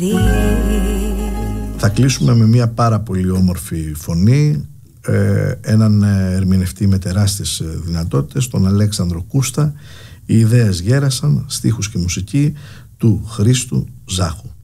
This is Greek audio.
Θα κλείσουμε με μια πάρα πολύ όμορφη φωνή, έναν ερμηνευτή με τεράστιες δυνατότητες, τον Αλέξανδρο Κούστα. Οι ιδέες γέρασαν, στίχους και μουσική του Χρήστου Ζάχου.